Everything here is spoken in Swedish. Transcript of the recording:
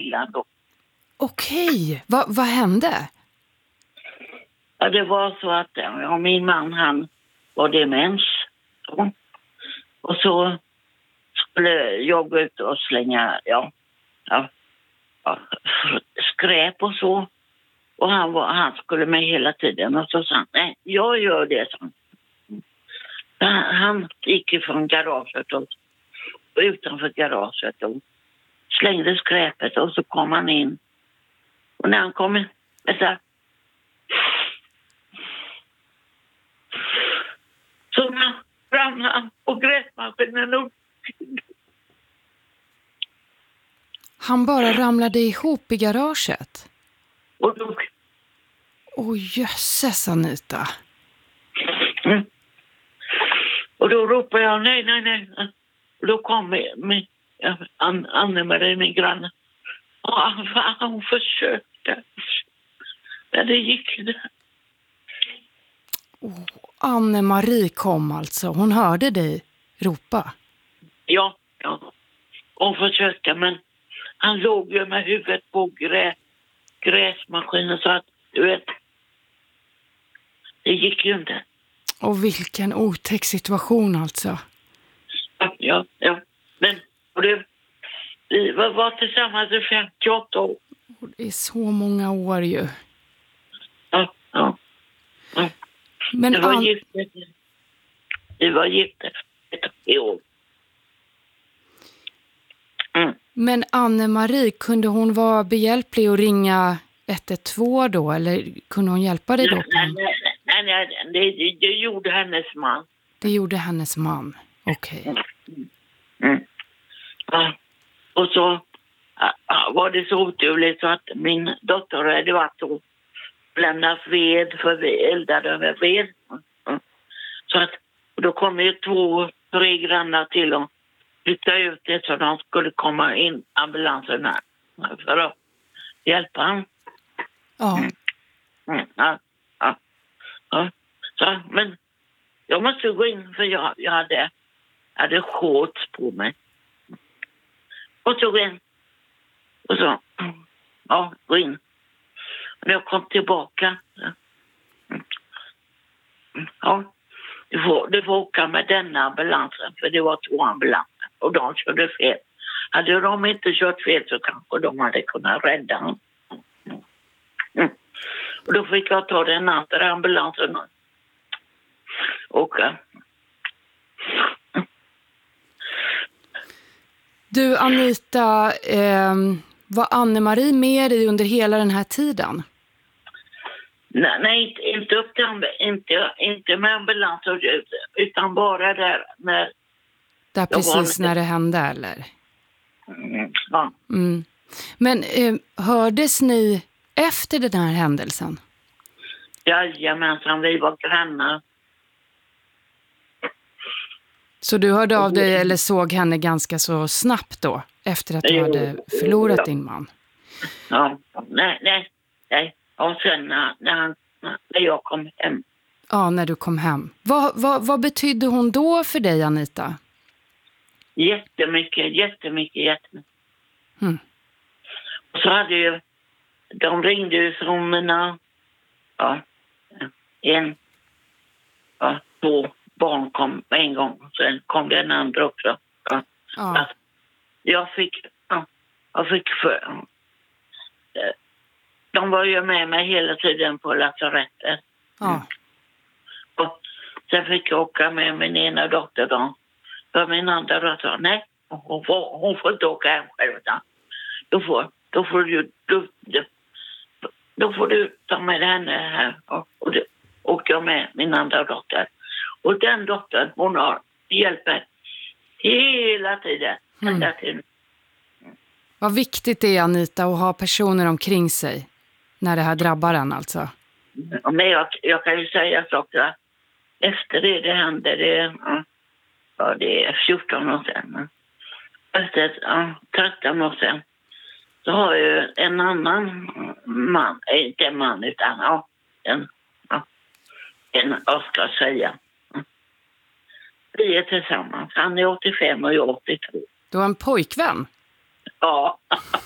illa då. Okej, vad hände? Ja, det var så att min man, han var demens. Och så skulle jag gå ut och slänga skräp och så. Och han skulle med hela tiden. Och så sa han, nej, jag gör det. Han gick ifrån garaget och utanför garaget och slängde skräpet. Och så kom han in. Och när han kom in, så ramlade han på gräsmaskinen och Han bara ramlade ihop i garaget. och dog. Jösses, Anita. Mm. Och då ropade jag nej. Och då kom Anne-Marie, min granne. Hon försökte. Men det gick inte. Anne-Marie kom alltså. Hon hörde dig ropa. Ja. Hon försökte, men han låg ju med huvudet på gräsmaskinen så att, du vet, det gick ju inte. Och vilken otäck situation alltså. Ja. Men vi var tillsammans i 58 år. Det är så många år ju. Ja. Men vi var gifta i år. Mm. Men Anne-Marie, kunde hon vara behjälplig och ringa 112 då? Eller kunde hon hjälpa dig då? Nej, det gjorde hennes man. Det gjorde hennes man, okej. Mm. Ja. Och så var det så oturligt så att min dotter hade varit och lämnat ved, för vi eldade med ved. Så att då kom ju 2-3 grannar till och flytta ut det så de skulle komma in ambulanserna för att hjälpa honom. Ja. Ja. Så, men jag måste gå in för jag hade shorts på mig. Och så gå in. Och så, gå in. Och när jag kom tillbaka. Du får åka med denna ambulansen, för det var 2 ambulanser. Och de körde fel. Hade de inte kört fel så kanske de hade kunnat rädda honom. Och då fick jag ta den andra ambulansen och åka. Du Anita, var Anne-Marie med dig under hela den här tiden? Nej, inte upp till inte med ambulansen utan bara där när... Där precis när det hände, eller? Ja. Mm. Men hördes ni efter den här händelsen? Jajamensan, vi var grannar. Så du hörde av dig eller såg henne ganska så snabbt då? Efter att du hade förlorat din man? Ja, nej. Och sen när jag kom hem. Ja, när du kom hem. Vad betydde hon då för dig, Anita? Jättemycket. Mm. Och så hade ju... De ringde ju från mina... 2 barn kom en gång. Sen kom den andra också. Ja. Jag fick för... De var ju med mig hela tiden på lasarettet. Ja. Och sen fick jag åka med min ena dotter då. För min andra dotter, nej, hon får inte åka hem själv. Då får du ta med henne här. Och då åker jag med min andra dotter. Och den dottern, hon har hjälpt hela tiden. Hela tiden. Vad viktigt det är, Anita, att ha personer omkring sig när det här drabbar en alltså. Men jag kan ju säga saker att efter det hände, det är 14 år sedan. Efter 13 år sedan så har ju en annan man, inte en man utan vad ska jag säga. Vi är tillsammans. Han är 85 och jag är 82. Du har en pojkvän? Ja.